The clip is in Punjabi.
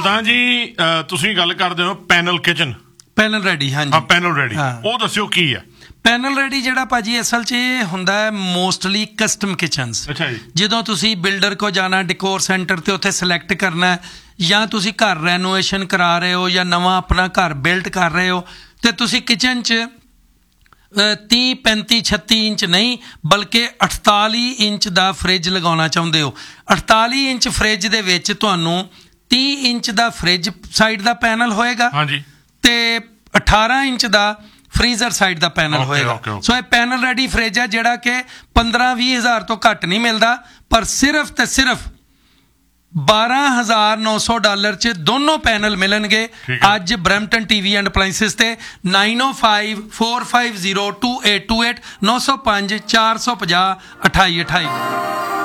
ਪ੍ਰਧਾਨ ਜੀ ਤੁਸੀਂ ਗੱਲ ਕਰਦੇ ਹੋ ਪੈਨਲ ਕਿਚਨ, ਪੈਨਲ ਰੈਡੀ। ਹਾਂਜੀ ਹਾਂ ਪੈਨਲ ਰੈਡੀ, ਉਹ ਦੱਸਿਓ ਕੀ ਆ ਪੈਨਲ ਰੈਡੀ? ਜਿਹੜਾ ਭਾਜੀ ਅਸਲ 'ਚ ਇਹ ਹੁੰਦਾ ਹੈ ਮੋਸਟਲੀ ਕਸਟਮ ਕਿਚਨਸ। ਅੱਛਾ ਜੀ। ਜਦੋਂ ਤੁਸੀਂ ਬਿਲਡਰ ਕੋ ਜਾਣਾ, ਡਿਕੋਰ ਸੈਂਟਰ 'ਤੇ ਉੱਥੇ ਸਿਲੈਕਟ ਕਰਨਾ, ਜਾਂ ਤੁਸੀਂ ਘਰ ਰੈਨੋਵੇਸ਼ਨ ਕਰਾ ਰਹੇ ਹੋ ਜਾਂ ਨਵਾਂ ਆਪਣਾ ਘਰ ਬਿਲਡ ਕਰ ਰਹੇ ਹੋ, ਅਤੇ ਤੁਸੀਂ ਕਿਚਨ 'ਚ 30, 35, 36 ਇੰਚ ਨਹੀਂ ਬਲਕਿ 48 ਇੰਚ ਦਾ ਫਰਿੱਜ ਲਗਾਉਣਾ ਚਾਹੁੰਦੇ ਹੋ। 48 ਇੰਚ ਫਰਿੱਜ ਦੇ ਵਿੱਚ ਤੁਹਾਨੂੰ 30 ਇੰਚ ਦਾ ਫਰਿੱਜ ਸਾਈਡ ਦਾ ਪੈਨਲ ਹੋਏਗਾ, ਹਾਂਜੀ, ਤੇ 18 ਇੰਚ ਦਾ ਫਰੀਜ਼ਰ ਸਾਈਡ ਦਾ ਪੈਨਲ ਹੋਏਗਾ। ਸੋ ਇਹ ਪੈਨਲ ਰੈਡੀ ਫਰਿੱਜ ਹੈ ਜਿਹੜਾ ਕਿ 15-20 ਹਜ਼ਾਰ ਤੋਂ ਘੱਟ ਨਹੀਂ ਮਿਲਦਾ, ਪਰ ਸਿਰਫ ਤੇ ਸਿਰਫ $12,900 'ਚ ਦੋਨੋਂ ਪੈਨਲ ਮਿਲਣਗੇ ਅੱਜ ਬਰੈਂਪਟਨ ਟੀਵੀ ਐਂਡ ਅਪਲਾਈਂਸਿਸ ਤੇ। 9054502828 905 450 2828।